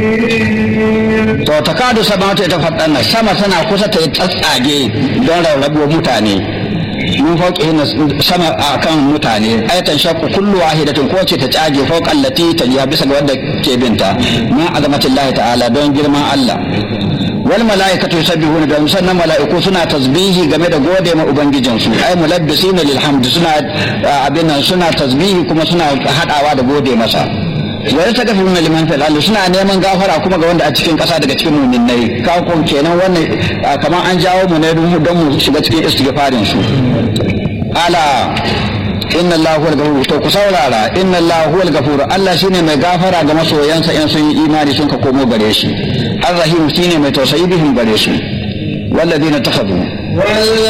to takadu samawati yatafattarna sama tana kusa ta tsatsage don rarrabuwar mutane mun fauki sama akan mutane ayatan shaqu kullu wahidatin ko ce ta tsage fauqa allati tajiya bisa ga wanda ke binta ma azamatillahi ta'ala don girman Allah wal malaikatu yusabbihuna da sannan malaiku suna tasbihi game da gode ma ubangijin su ay mulabbisina lil hamd suna suna tasbihi kuma suna hadawa da gode masa wa yastaghfiruna liman fil ardi suna neman gafara kuma ga wanda a cikin kasa daga cikin mu'minai ka ko kenan wannan kamar an jawo mu ne don mu shiga cikin istighfarin su ala inna Allahu huwal ghafur to ku saurara inna Allahu huwal ghafur Allah shine mai gafara ga masoyansa in sun yi imani sun ka komo gare shi ar-rahim shine mai tausayi bihim gare su walladina takhadu